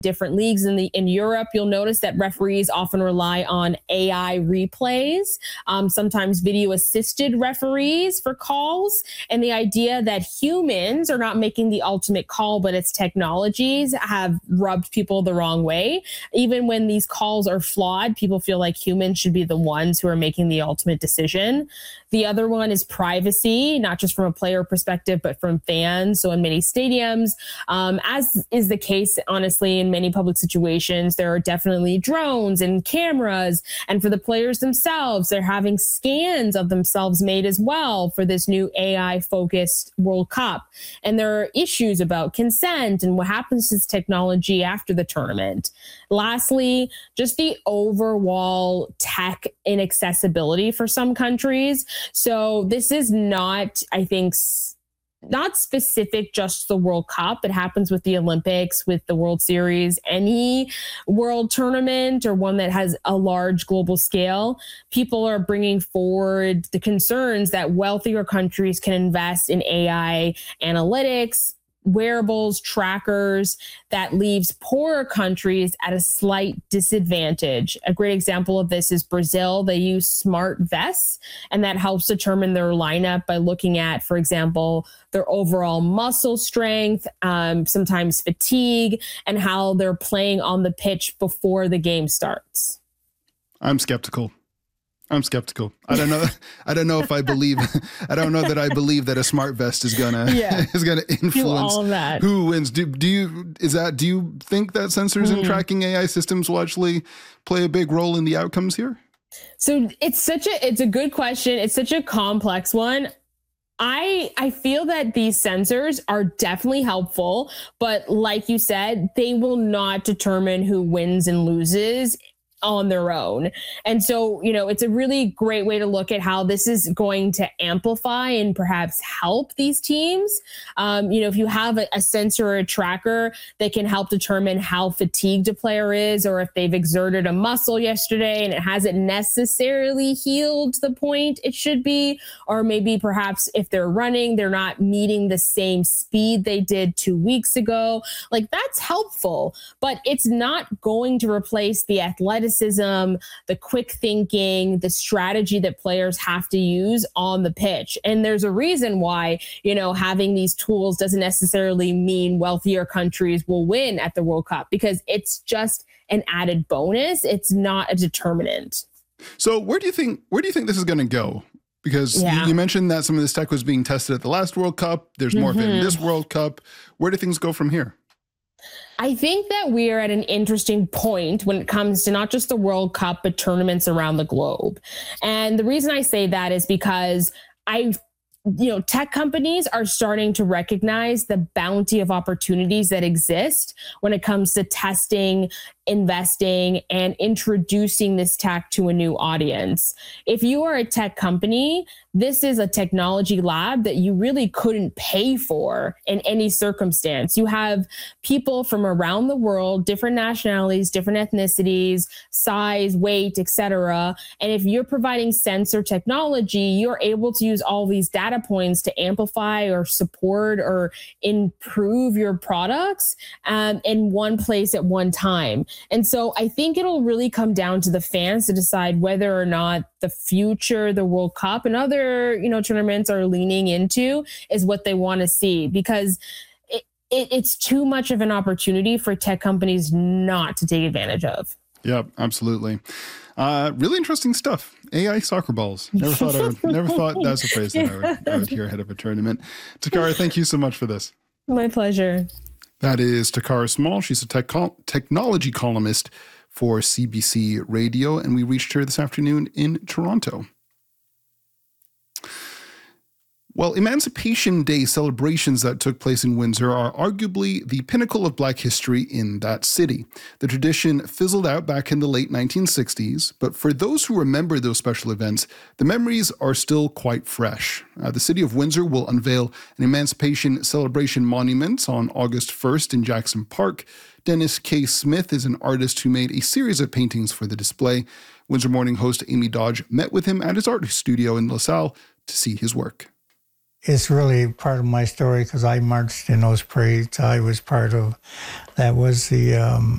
different leagues in Europe, you'll notice that referees often rely on AI replays, sometimes video assisted referees for calls. And the idea that humans are not making the ultimate call, but it's technologies, have rubbed people the wrong way. Even when these calls are flawed, people feel like humans should be the ones who are making the ultimate decision. The other one is privacy, not just from a player perspective, but from fans. So in many stadiums, as is the case, honestly, in many public situations, there are definitely drones and cameras. And for the players themselves, they're having scans of themselves made as well for this new AI-focused World Cup. And there are issues about consent and what happens to this technology after the tournament. Lastly, just the overall tech inaccessibility for some countries. So this is not, I think, not specific just to the World Cup. It happens with the Olympics, with the World Series, any world tournament or one that has a large global scale. People are bringing forward the concerns that wealthier countries can invest in AI analytics, wearables, trackers, that leaves poorer countries at a slight disadvantage. A great example of this is Brazil. They use smart vests, and that helps determine their lineup by looking at, for example, their overall muscle strength, sometimes fatigue, and how they're playing on the pitch before the game starts. I'm skeptical. I don't know. I don't know if I believe. I don't know that I believe that a smart vest is gonna influence all of that. Who wins. Do you think that sensors and tracking AI systems will actually play a big role in the outcomes here? So it's a good question. It's such a complex one. I feel that these sensors are definitely helpful, but like you said, they will not determine who wins and loses on their own. And so, it's a really great way to look at how this is going to amplify and perhaps help these teams. If you have a sensor or a tracker that can help determine how fatigued a player is, or if they've exerted a muscle yesterday and it hasn't necessarily healed to the point it should be, or maybe perhaps if they're running, they're not meeting the same speed they did 2 weeks ago. Like, that's helpful, but it's not going to replace the athleticism, the quick thinking, the strategy that players have to use on the pitch. And there's a reason why, having these tools doesn't necessarily mean wealthier countries will win at the World Cup, because it's just an added bonus. It's not a determinant. So where do you think this is going to go? Because you mentioned that some of this tech was being tested at the last World Cup. There's more of it in this World Cup. Where do things go from here? I think that we are at an interesting point when it comes to not just the World Cup, but tournaments around the globe. And the reason I say that is because tech companies are starting to recognize the bounty of opportunities that exist when it comes to testing, investing, and introducing this tech to a new audience. If you are a tech company, this is a technology lab that you really couldn't pay for in any circumstance. You have people from around the world, different nationalities, different ethnicities, size, weight, etc. And if you're providing sensor technology, you're able to use all these data points to amplify or support or improve your products in one place at one time. And so I think it'll really come down to the fans to decide whether or not the future, the World Cup and other, tournaments are leaning into is what they want to see, because it's too much of an opportunity for tech companies not to take advantage of. Yeah, absolutely. Really interesting stuff. AI soccer balls. Never thought that's a phrase that I would hear ahead of a tournament. Takara, thank you so much for this. My pleasure. That is Takara Small. She's a technology columnist for CBC Radio, and we reached her this afternoon in Toronto. Well, Emancipation Day celebrations that took place in Windsor are arguably the pinnacle of Black history in that city. The tradition fizzled out back in the late 1960s, but for those who remember those special events, the memories are still quite fresh. The city of Windsor will unveil an Emancipation Celebration monument on August 1st in Jackson Park. Dennis K. Smith is an artist who made a series of paintings for the display. Windsor Morning host Amy Dodge met with him at his art studio in LaSalle to see his work. It's really part of my story because I marched in those parades. I was part of, that was the